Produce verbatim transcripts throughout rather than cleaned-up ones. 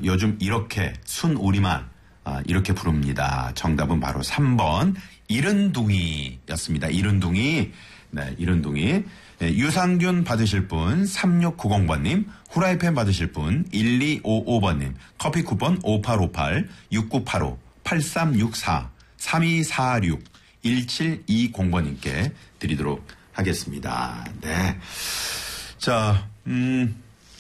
요즘 이렇게 순우리만 아, 이렇게 부릅니다. 정답은 바로 삼 번 이른둥이였습니다. 이른둥이. 네, 이른둥이. 네, 유산균 받으실 분 삼육구공 번님, 후라이팬 받으실 분 일이오오 번님, 커피 쿠폰 오팔오팔, 육구팔오, 팔삼육사, 삼이사육, 일칠이공 번님께 드리도록 하겠습니다. 네. 자, 음,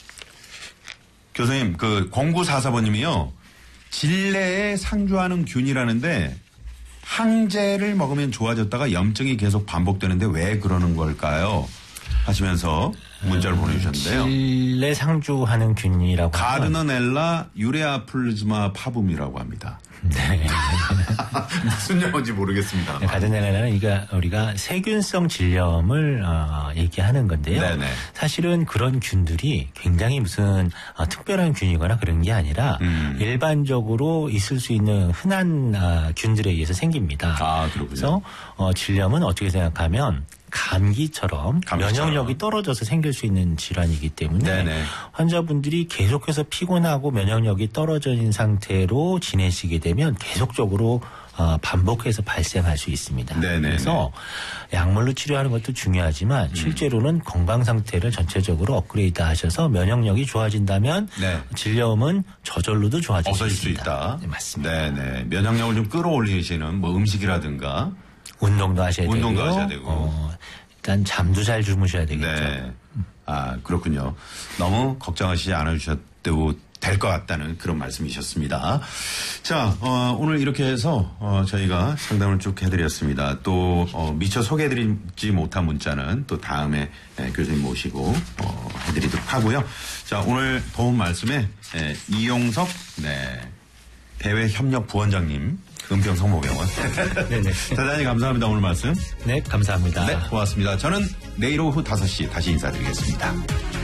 교수님, 그 공구사사 번님이요. 질내에 상주하는 균이라는데 항제를 먹으면 좋아졌다가 염증이 계속 반복되는데 왜 그러는 걸까요? 하시면서 문자를 음, 보내주셨는데요. 질내 상주하는 균이라고 가르너넬라 유레아 플즈마 파붐이라고 합니다. 네. 무슨 영어인지 모르겠습니다. 네, 가르너넬라는 우리가, 우리가 세균성 질염을 어, 얘기하는 건데요. 네네. 사실은 그런 균들이 굉장히 무슨 어, 특별한 균이거나 그런 게 아니라 음. 일반적으로 있을 수 있는 흔한 어, 균들에 의해서 생깁니다. 아, 그렇군요. 그래서 어, 질염은 어떻게 생각하면 감기처럼, 감기처럼 면역력이 떨어져서 생길 수 있는 질환이기 때문에 네네. 환자분들이 계속해서 피곤하고 면역력이 떨어진 상태로 지내시게 되면 계속적으로 어, 반복해서 발생할 수 있습니다. 네네네. 그래서 약물로 치료하는 것도 중요하지만 음. 실제로는 건강 상태를 전체적으로 업그레이드 하셔서 면역력이 좋아진다면 네. 질염은 저절로도 좋아질 수 있습니다. 수 있다. 네, 맞습니다. 네네. 면역력을 좀 끌어올리시는 뭐 음식이라든가 운동도 하셔야 운동도 되고요. 하셔야 되고. 어, 일단 잠도 잘 주무셔야 되겠죠. 네. 아, 그렇군요. 너무 걱정하시지 않으셔도 될 것 같다는 그런 말씀이셨습니다. 자, 어, 오늘 이렇게 해서 어, 저희가 상담을 쭉 해드렸습니다. 또 어, 미처 소개해드리지 못한 문자는 또 다음에 예, 교수님 모시고 어, 해드리도록 하고요. 자, 오늘 도움 말씀에 예, 이용석 네, 대외협력부원장님 은평성모병원. 네네. 대단히 감사합니다. 오늘 말씀. 네, 감사합니다. 네, 고맙습니다. 저는 내일 오후 다섯 시 다시 인사드리겠습니다.